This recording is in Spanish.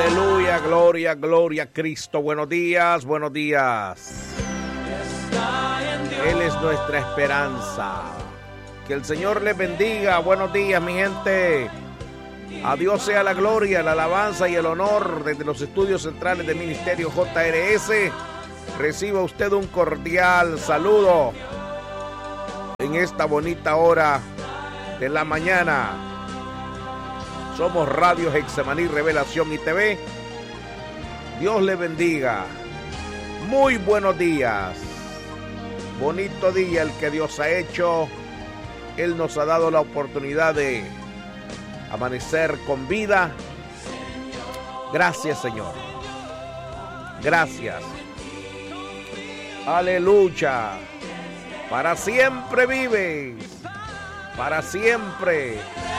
Aleluya, gloria, gloria a Cristo. Buenos días, buenos días. Él es nuestra esperanza. Que el Señor les bendiga. Buenos días, mi gente. A Dios sea la gloria, la alabanza y el honor desde los estudios centrales del Ministerio JRS. Reciba usted un cordial saludo en esta bonita hora de la mañana. Somos Radio Getsemaní Revelación y TV. Dios le bendiga. Muy buenos días. Bonito día el que Dios ha hecho. Él nos ha dado la oportunidad de amanecer con vida. Gracias, Señor. Gracias. Aleluya. Para siempre vives. Para siempre.